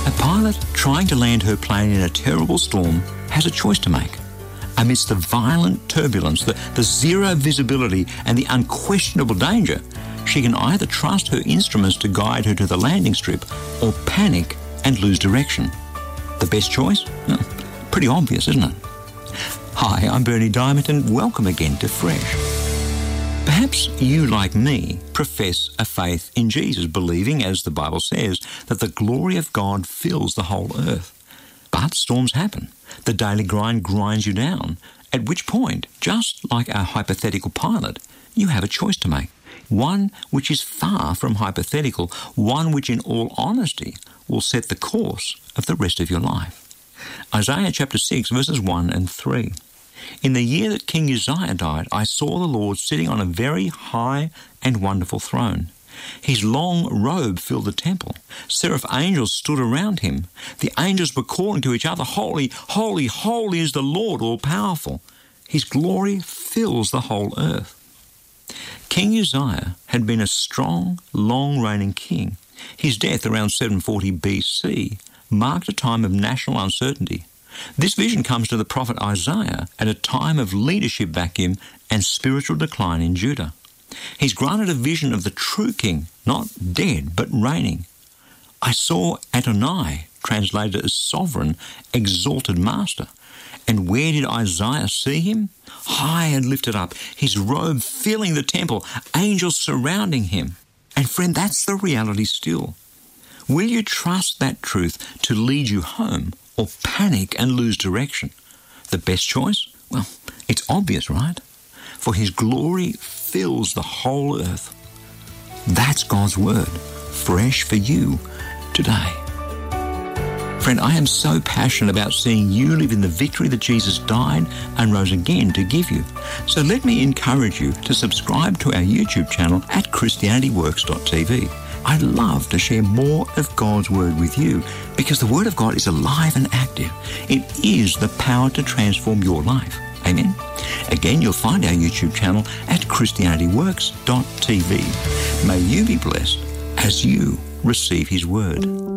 A pilot trying to land her plane in a terrible storm has a choice to make. Amidst the violent turbulence, the zero visibility and the unquestionable danger, she can either trust her instruments to guide her to the landing strip or panic and lose direction. The best choice? Pretty obvious, isn't it? Hi, I'm Bernie Diamond and welcome again to Fresh. Perhaps you, like me, profess a faith in Jesus, believing, as the Bible says, that the glory of God fills the whole earth. But storms happen. The daily grind grinds you down, at which point, just like a hypothetical pilot, you have a choice to make. One which is far from hypothetical, one which in all honesty will set the course of the rest of your life. Isaiah chapter 6, verses 1 and 3. In the year that King Uzziah died, I saw the Lord sitting on a very high and wonderful throne. His long robe filled the temple. Seraph angels stood around him. The angels were calling to each other, Holy, holy, holy is the Lord all-powerful. His glory fills the whole earth. King Uzziah had been a strong, long-reigning king. His death around 740 BC marked a time of national uncertainty. This vision comes to the prophet Isaiah at a time of leadership vacuum and spiritual decline in Judah. He's granted a vision of the true king, not dead, but reigning. I saw Adonai, translated as sovereign, exalted master. And where did Isaiah see him? High and lifted up, his robe filling the temple, angels surrounding him. And friend, that's the reality still. Will you trust that truth to lead you home or panic and lose direction? The best choice? Well, it's obvious, right? For his glory fills the whole earth. That's God's word, fresh for you today. Friend, I am so passionate about seeing you live in the victory that Jesus died and rose again to give you. So let me encourage you to subscribe to our YouTube channel at ChristianityWorks.tv. I'd love to share more of God's Word with you because the Word of God is alive and active. It is the power to transform your life. Amen? Again, you'll find our YouTube channel at ChristianityWorks.tv. May you be blessed as you receive His Word.